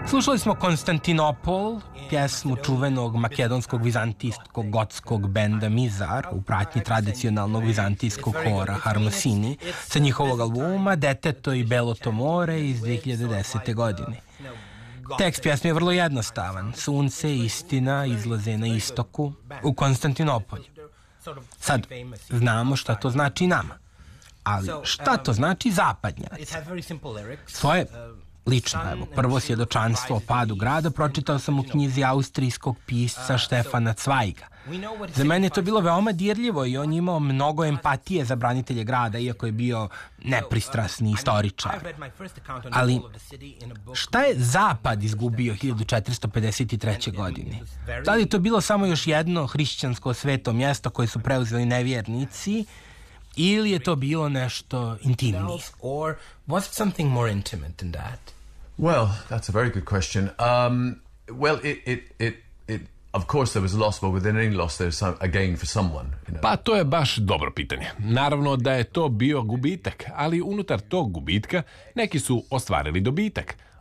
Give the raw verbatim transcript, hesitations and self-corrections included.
Slušali smo Konstantinopol, pjesmu čuvenog makedonskog vizantijskog gotskog benda Mizar u pratnji tradicionalnog vizantijskog hora Harmosini sa njihovog albuma Deteto i Beloto more iz dve hiljade desete. godine. Tekst pjesme je vrlo jednostavan. Sunce i istina izlaze na istoku u Konstantinopolju. Sad, znamo šta to znači nama. Ali šta to znači zapadnjacima? Svoje lično, evo, prvo svjedočanstvo o padu grada pročitao sam u knjizi austrijskog pisca Štefana Cvajga. Za mene je to bilo veoma dirljivo i on je imao mnogo empatije za branitelje grada, iako je bio nepristrasni istoričar. Ali šta je Zapad izgubio hiljadu četiristo pedeset treće. godine? Da li je to bilo samo još jedno hrišćansko sveto mjesto koje su preuzeli nevjernici, ili je to bilo nešto intimnije? Or was it something more intimate than that? Well, that's a very good question. Um, well, it, it, it, it, of course there was a loss, but within any loss there's some, a gain for someone. You know? Pa to je baš dobro pitanje. Naravno da je to bio gubitak, ali unutar tog gubitka neki su ostvarili dobitak.